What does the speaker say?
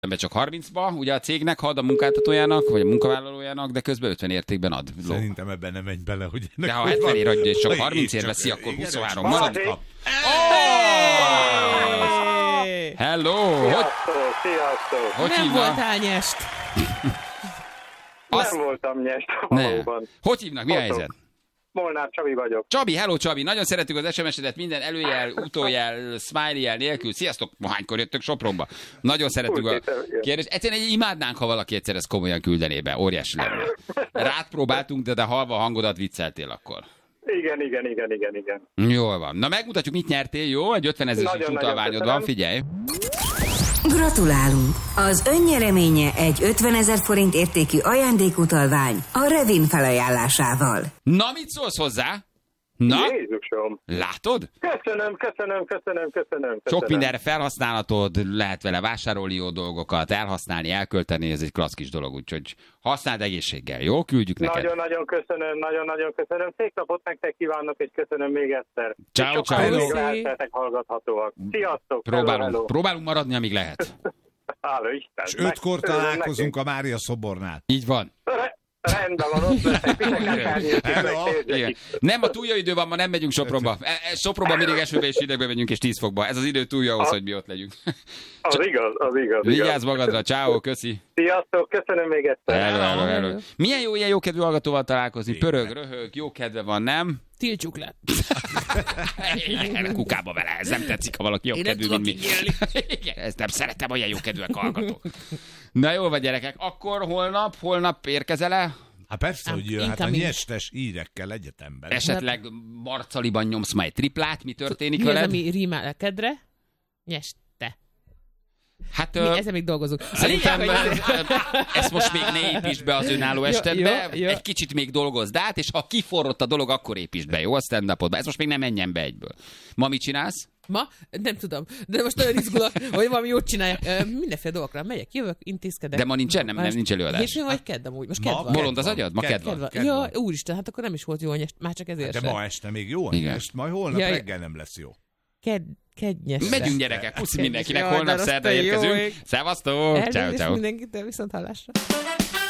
csak 30-ba, ugye a cégnek ad a munkáltatójának, vagy a munkavállalójának, de közben 50 értékben ad. Szerintem ebben nem megy bele, hogy... De ha 70 ér adja, és csak 30 ér veszi, akkor 23 marad. Hello! Sziasztok! Hogy Nem hívnak? voltál nyest. Nem voltam nyest, valóban. Hogy hívnak? Mi a helyzet? Molnár Csabi vagyok. Csabi, hello Csabi, nagyon szeretjük az SMS-edet, minden előjel, utójel, smiley-jel nélkül. Sziasztok, hánykor jöttök Sopronba? Nagyon szeretjük a kérdést. Egyszerűen imádnánk, ha valaki egyszer ezt komolyan küldené be, óriási lenne. Rád próbáltunk, de halva a hangodat vicceltél akkor. Igen. Jól van. Na megmutatjuk, mit nyertél, jó? Egy 50 000-es utalványod van, figyelj. Gratulálunk! Az önnyereménye egy 50 000 forint értékű ajándékutalvány a Revin felajánlásával. Na, mit szólsz hozzá? Na? Jézusom! Látod? Köszönöm. Sok mindenre felhasználhatod, lehet vele vásárolni jó dolgokat, elhasználni, elkölteni, ez egy klassz kis dolog, úgyhogy használd egészséggel, jó? Küldjük neked. Nagyon köszönöm. Szép napot nektek kívánok, és köszönöm még egyszer. Ciao. Még lehettek hallgathatóak. Sziasztok! Próbálunk maradni, amíg lehet. Hála Isten! És 5-kor találkozunk a Mária szobornál. Így van. Rendben van, ott leszek. Nem, a túl jó idő van, ma nem megyünk Sopronba. Sopronba mindig esőbe és hidegbe megyünk, és 10 fokba. Ez az idő túl jó ahhoz, hogy mi ott legyünk. Az igaz. Vigyázz magadra, ciao, köszi. Sziasztok, köszönöm még egyszer. Hello. Milyen jó kedvű hallgatóval találkozni. Pörög, röhög, jó kedve van, nem? Tiltsuk le. Kukába vele, ez nem tetszik, ha valaki jó kedvű, mint mi. Igen, ezt nem szeretem, olyan jó kedvűek hallgatók. Na jól van, gyerekek, akkor holnap érkezel-e? Hát persze, hogy jön, hát a nyestes hírekkel egyetemben. Esetleg Marcaliban nyomsz majd triplát, mi történik Mi az, veled? ami rímál a kedre? Nyeste. Hát, Ezzel még dolgozunk. Szerintem ezt most még ne építsd be az önálló estedbe, jó. egy kicsit még dolgozd át, és ha kiforrott a dolog, akkor építsd be, jó? A stand-upodba. Ez most még nem menjen be egyből. Ma mit csinálsz? Ma? Nem tudom. De most nagyon izgulok, hogy valami jót csináljak. Mindenféle dolgokra megyek, jövök, intézkedek. De ma nincsen, nem nincs előadás. Hétfőn vagy kedd amúgy? Most kedd van. Bolond az agyad? Ma kedd van. Ja, úristen, hát akkor nem is volt jó, már csak ezért De sem. ma este még jó, igen. majd holnap reggel nem lesz jó. Kednyes. Megyünk, gyerekek, puszi mindenkinek, holnap szerda érkezünk. Szevasztok! Ciao. Mindenkit, viszont hallásra.